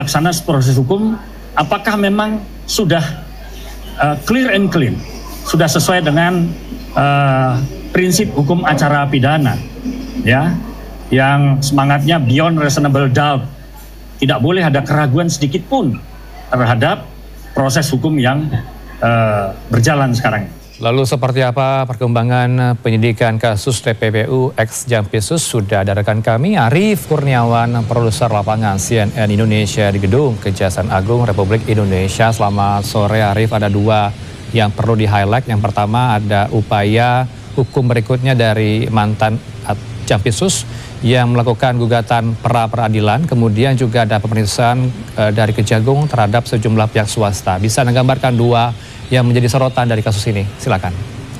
Laksana proses hukum, apakah memang sudah clear and clean, sudah sesuai dengan prinsip hukum acara pidana, ya, yang semangatnya beyond reasonable doubt, tidak boleh ada keraguan sedikit pun terhadap proses hukum yang berjalan sekarang. Lalu seperti apa perkembangan penyidikan kasus TPPU ex Jampisus? Sudah ada rekan kami Arief Kurniawan, produser lapangan CNN Indonesia di Gedung Kejaksaan Agung Republik Indonesia. Selamat sore Arief, ada dua yang perlu di-highlight. Yang pertama ada upaya hukum berikutnya dari mantan Jampisus yang melakukan gugatan pra-peradilan. Kemudian juga ada pemeriksaan dari Kejagung terhadap sejumlah pihak swasta. Bisa Anda gambarkan dua yang menjadi sorotan dari kasus ini? Silakan.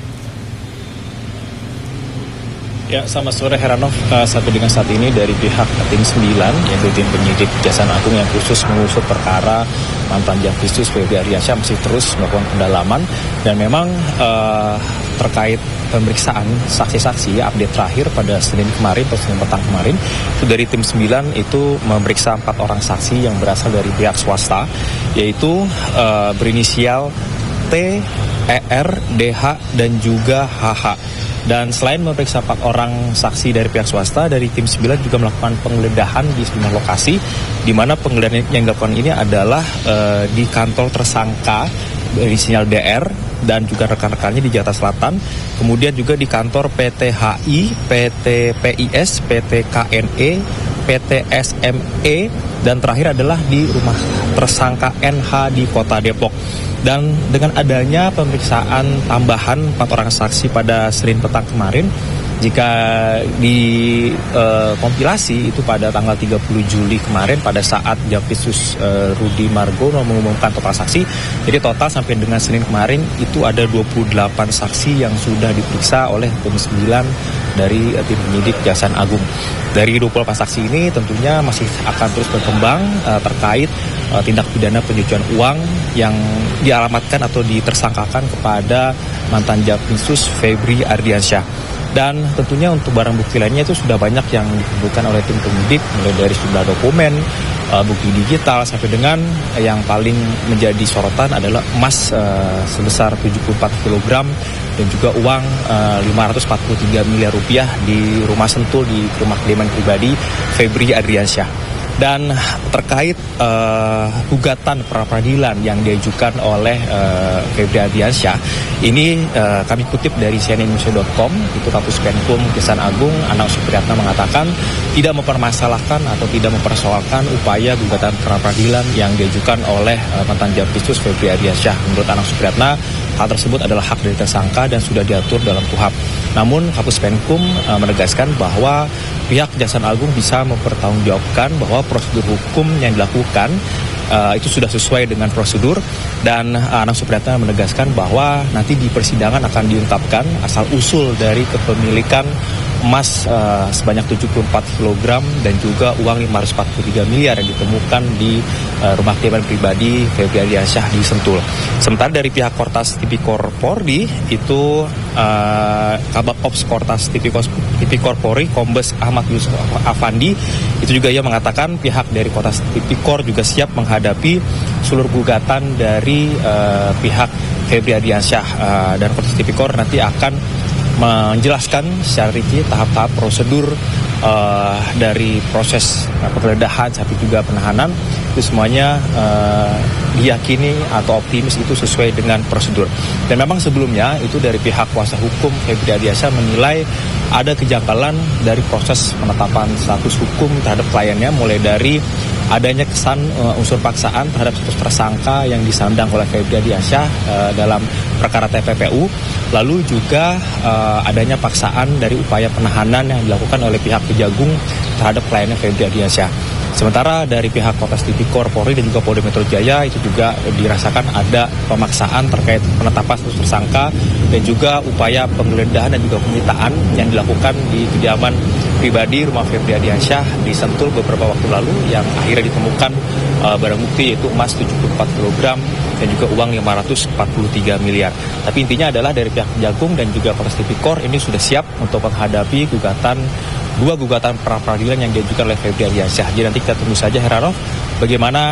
Ya, selamat sore Heranov. Sampai dengan saat ini dari pihak tim 9, yaitu tim penyidik Kejaksaan Agung yang khusus mengusut perkara mantan Jampisus Febri Ardiansyah masih terus melakukan pendalaman. Dan memang terkait pemeriksaan saksi-saksi, update terakhir pada Senin kemarin, pada Senin petang kemarin, itu dari tim 9 itu memeriksa 4 orang saksi yang berasal dari pihak swasta, yaitu berinisial T, ER, DH, dan juga HH. Dan selain memeriksa 4 orang saksi dari pihak swasta, dari tim 9 juga melakukan penggeledahan di sejumlah lokasi, di mana penggeledahan yang dilakukan ini adalah di kantor tersangka berinisial DR dan juga rekan-rekannya di Jakarta Selatan, kemudian juga di kantor PT HI, PT PIS, PT KNE, PT SME, dan terakhir adalah di rumah tersangka NH di Kota Depok. Dan dengan adanya pemeriksaan tambahan 4 orang saksi pada Senin petang kemarin, jika dikompilasi itu pada tanggal 30 Juli kemarin pada saat Jampisus Rudy Margono mengumumkan total saksi, jadi total sampai dengan Senin kemarin itu ada 28 saksi yang sudah diperiksa oleh tim 9 dari tim penyidik Kejaksaan Agung. Dari 28 saksi ini tentunya masih akan terus berkembang terkait tindak pidana pencucian uang yang dialamatkan atau ditersangkakan kepada mantan Jampisus Febri Ardiansyah. Dan tentunya untuk barang bukti lainnya itu sudah banyak yang dikumpulkan oleh tim penyidik, mulai dari sejumlah dokumen, bukti digital, sampai dengan yang paling menjadi sorotan adalah emas sebesar 74 kg dan juga uang 543 miliar rupiah di rumah Sentul, di rumah kediaman pribadi Febri Ardiansyah. Dan terkait gugatan pra-peradilan yang diajukan oleh Febri Ardiansyah, ini kami kutip dari cnnindonesia.com, itu Kapus Penkum Kejaksaan Agung Anang Supriyatna mengatakan tidak mempermasalahkan atau tidak mempersoalkan upaya gugatan pra-peradilan yang diajukan oleh mantan Jampisus Febri Ardiansyah. Menurut Anang Supriyatna, hal tersebut adalah hak dari tersangka dan sudah diatur dalam KUHP. Namun Kapus Penkum menegaskan bahwa pihak Kejaksaan Agung bisa mempertanggungjawabkan bahwa prosedur hukum yang dilakukan itu sudah sesuai dengan prosedur, dan Anang Supriyatna menegaskan bahwa nanti di persidangan akan diungkapkan asal-usul dari kepemilikan emas sebanyak 74 kg dan juga uang 543 miliar yang ditemukan di rumah kediaman pribadi Febri Ardiansyah di Sentul. Sementara dari pihak Kortas Tipikor Polri itu Kabak Ops Kortas Tipikor Polri Kombes Ahmad Yusuf Afandi itu juga ia mengatakan pihak dari Kortas Tipikor juga siap menghadapi seluruh gugatan dari pihak Febri Ardiansyah, dan Kortas Tipikor nanti akan menjelaskan secara rinci tahap-tahap prosedur dari proses penggeledahan sampai juga penahanan. Itu semuanya diyakini atau optimis itu sesuai dengan prosedur. Dan memang sebelumnya itu dari pihak kuasa hukum Febri Ardiansyah menilai ada kejanggalan dari proses penetapan status hukum terhadap kliennya, mulai dari adanya kesan unsur paksaan terhadap status tersangka yang disandang oleh Febri Ardiansyah dalam perkara TPPU, lalu juga adanya paksaan dari upaya penahanan yang dilakukan oleh pihak Kejagung terhadap kliennya Febri Ardiansyah. Sementara dari pihak Kortas Tipikor Polri dan juga Polda Metro Jaya itu juga dirasakan ada pemaksaan terkait penetapan status tersangka dan juga upaya penggeledahan dan juga penyitaan yang dilakukan di kediaman pribadi rumah Febri Ardiansyah di Sentul beberapa waktu lalu, yang akhirnya ditemukan barang bukti yaitu emas 74 kg dan juga uang 543 miliar. Tapi intinya adalah dari pihak Kejagung dan juga Kortas Tipikor ini sudah siap untuk menghadapi dua gugatan pra-peradilan yang diajukan oleh Febri Ardiansyah. Jadi nanti kita tunggu saja Heranov bagaimana